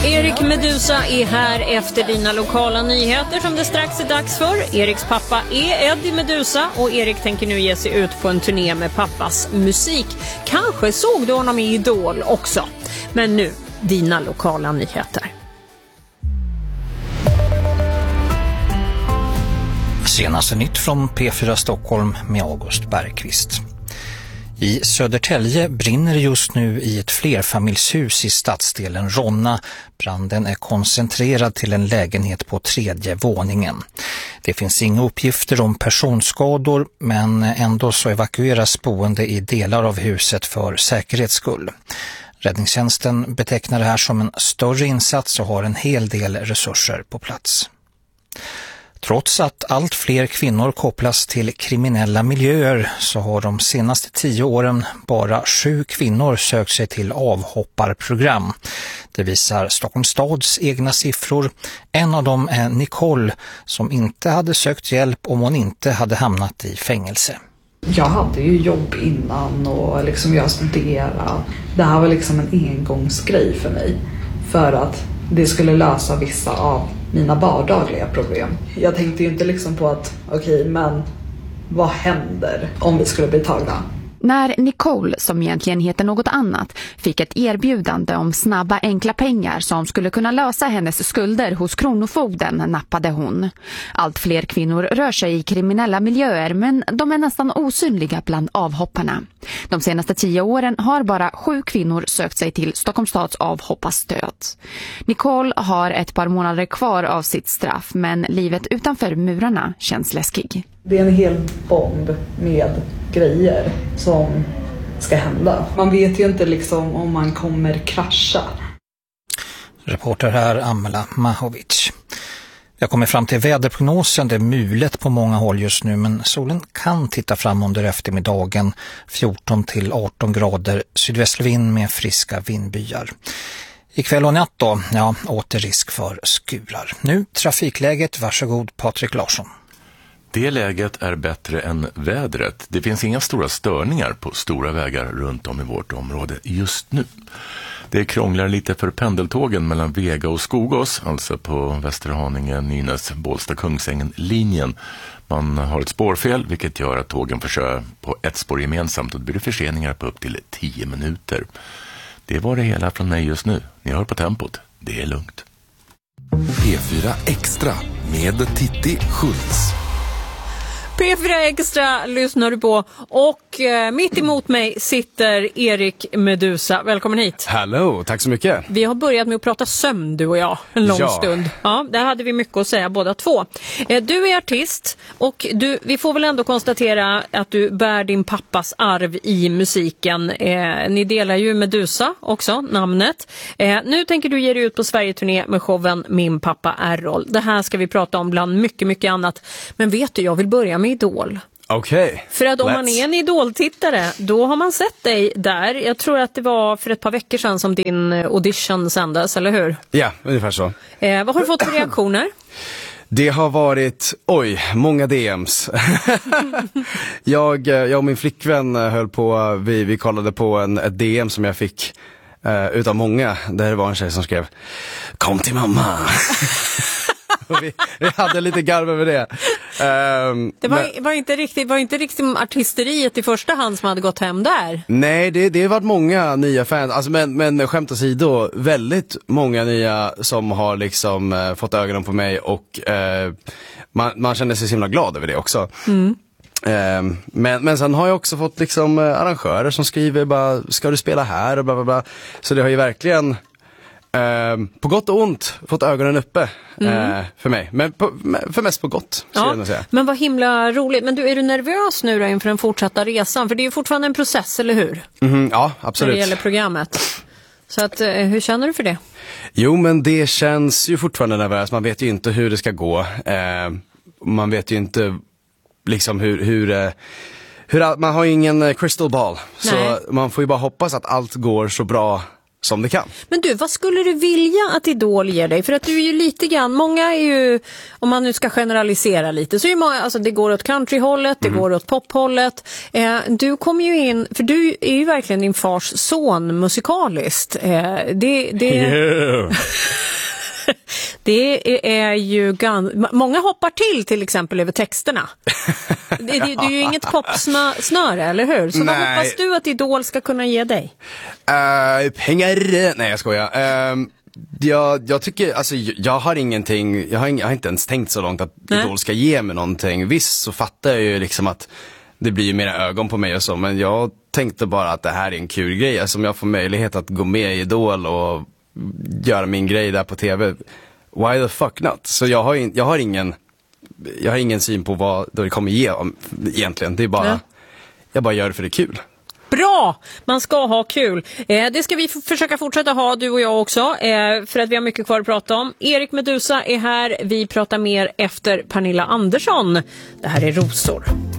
Erik Meduza är här efter dina lokala nyheter som det strax är dags för. Eriks pappa är Eddie Meduza och Erik tänker nu ge sig ut på en turné med pappas musik. Kanske såg du honom i Idol också. Men nu, dina lokala nyheter. Senaste nytt från P4 Stockholm med August Bergqvist. I Södertälje brinner just nu i ett flerfamiljshus i stadsdelen Ronna. Branden är koncentrerad till en lägenhet på 3:e våningen. Det finns inga uppgifter om personskador, men ändå så evakueras boende i delar av huset för säkerhets skull. Räddningstjänsten betecknar det här som en större insats och har en hel del resurser på plats. Trots att allt fler kvinnor kopplas till kriminella miljöer så har de senaste 10 åren bara 7 kvinnor sökt sig till avhopparprogram. Det visar Stockholms stads egna siffror. En av dem är Nicole som inte hade sökt hjälp om hon inte hade hamnat i fängelse. Jag hade ju jobb innan och jag studerade. Det här var en engångsgrej för mig. För att det skulle lösa vissa av mina vardagliga problem. Jag tänkte ju inte på att men vad händer om vi skulle bli tagna? När Nicole, som egentligen heter något annat, fick ett erbjudande om snabba enkla pengar som skulle kunna lösa hennes skulder hos kronofogden nappade hon. Allt fler kvinnor rör sig i kriminella miljöer men de är nästan osynliga bland avhopparna. De senaste 10 åren har bara 7 kvinnor sökt sig till Stockholms stads avhopparstöd. Nicole har ett par månader kvar av sitt straff men livet utanför murarna känns läskig. Det är en hel bomb med grejer som ska hända. Man vet ju inte om man kommer krascha. Reporter här Amela Mahovic. Jag kommer fram till väderprognosen. Det är mulet på många håll just nu men solen kan titta fram under eftermiddagen. 14 till 18 grader sydvästlig vind med friska vindbyar. Ikväll och natt då, åter risk för skurar. Nu trafikläget, varsågod Patrik Larsson. Det läget är bättre än vädret. Det finns inga stora störningar på stora vägar runt om i vårt område just nu. Det krånglar lite för pendeltågen mellan Vega och Skogås, alltså på Västerhaninge, Nynäs, Bålsta, Kungsängen-linjen. Man har ett spårfel vilket gör att tågen får köra på ett spår gemensamt och det blir förseningar på upp till 10 minuter. Det var det hela från mig just nu. Ni hör på tempot. Det är lugnt. P4 Extra med Titti Schultz. P4 Extra lyssnar du på och mitt emot mig sitter Erik Meduza. Välkommen hit. Hallå, tack så mycket. Vi har börjat med att prata sömn du och jag en lång stund. Ja, där hade vi mycket att säga båda två. Du är artist och vi får väl ändå konstatera att du bär din pappas arv i musiken. Ni delar ju Meduza också, namnet. Nu tänker du ge dig ut på Sverige-turné med showen Min pappa Errol. Det här ska vi prata om bland mycket, mycket annat. Men vet du, jag vill börja med Idol. Okej. För att om man är en Idol-tittare, då har man sett dig där. Jag tror att det var för ett par veckor sedan som din audition sändes, eller hur? Ja, ungefär så. Vad har du fått för reaktioner? Det har varit, många DMs. jag och min flickvän höll på, vi kollade på ett DM som jag fick utav många. Där det var en tjej som skrev, kom till mamma. Och vi hade lite garv över det. Det var inte riktigt artisteriet i första hand som hade gått hem där. Nej, det har varit många nya fans. Alltså, men skämt åsido, väldigt många nya som har fått ögonen på mig och man känner sig så himla glad över det också. Men sen har jag också fått arrangörer som skriver bara, ska du spela här och bla bla bla. Så det har ju verkligen på gott och ont fått ögonen uppe för mig. Men för mest på gott, skulle jag säga. Men vad himla roligt. Men är du nervös nu då inför den fortsatta resan? För det är ju fortfarande en process, eller hur? Ja, absolut. När det gäller programmet. Så att, hur känner du för det? Jo, men det känns ju fortfarande nervöst. Man vet ju inte hur det ska gå. Man vet ju inte hur man har ju ingen crystal ball. Nej. Så man får ju bara hoppas att allt går så bra som det kan. Men du, vad skulle du vilja att Idol ger dig? För att du är ju lite grann, många är ju, om man nu ska generalisera lite, så är många, alltså det går åt countryhållet, det går åt pophållet. Du kommer ju in, för du är ju verkligen din fars son musikaliskt. Det är ju många hoppar till exempel över texterna. Det är ju inget popsnöre, eller hur? Så vad hoppas du att Idol ska kunna ge dig? Pengar. Nej, jag skojar. Jag tycker, alltså jag har ingenting, jag har inte ens tänkt så långt att Idol ska ge mig någonting. Visst så fattar jag ju liksom att det blir ju mera ögon på mig och så, men jag tänkte bara att det här är en kul grej. Alltså om jag får möjlighet att gå med i Idol och göra min grej där på tv, why the fuck not? Så jag har ingen syn på vad det kommer ge egentligen. Det är bara, jag bara gör det för det är kul. Bra! Man ska ha kul. Det ska vi försöka fortsätta ha, du och jag också, för att vi har mycket kvar att prata om. Erik Meduza är här. Vi pratar mer efter Pernilla Andersson. Det här är Rosor.